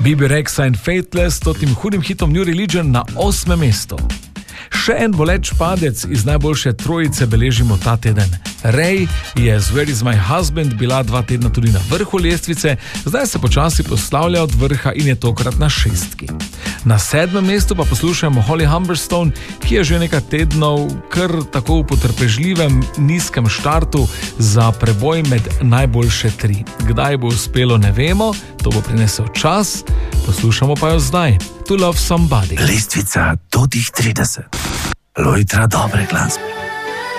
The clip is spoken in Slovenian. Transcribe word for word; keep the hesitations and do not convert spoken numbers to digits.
B B Rexa in Faithless s tem hudim hitom New Religion na osmem mestu. Še en boleč padec iz najboljše trojice beležimo ta teden. Ray je z Where is my husband bila dva tedna tudi na vrhu lestvice, zdaj se počasi poslavlja od vrha in je tokrat na šestki. Na sedmem mestu pa poslušamo Holly Humberstone, ki je že nekaj tednov kar tako v potrpežljivem nizkem štartu za preboj med najboljše tri. Kdaj bo uspelo, ne vemo, to bo prinesel čas, poslušamo pa jo zdaj. To Love Somebody. Lestvica do tih trideset. Lojtra dobre glasbe.